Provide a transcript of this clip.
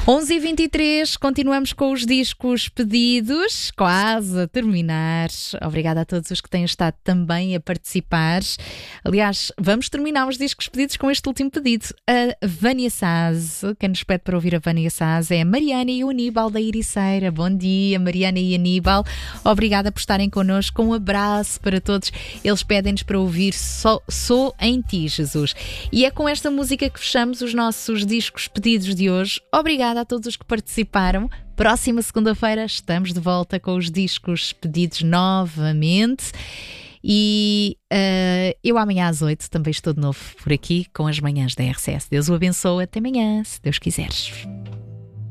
11h23, continuamos com os discos pedidos, quase a terminar. Obrigada a todos os que têm estado também a participar. Aliás, vamos terminar os discos pedidos com este último pedido. A Vânia Saz, quem nos pede para ouvir a Vânia Saz é a Mariana e o Aníbal da Ericeira. Bom dia, Mariana e Aníbal. Obrigada por estarem connosco. Um abraço para todos. Eles pedem-nos para ouvir Sou em Ti, Jesus. E é com esta música que fechamos os nossos discos pedidos de hoje. Obrigada a todos os que participaram. Próxima segunda-feira estamos de volta com os discos pedidos novamente. E eu amanhã às 8 também estou de novo por aqui com as manhãs da RCS. Deus o abençoe. Até amanhã, se Deus quiseres.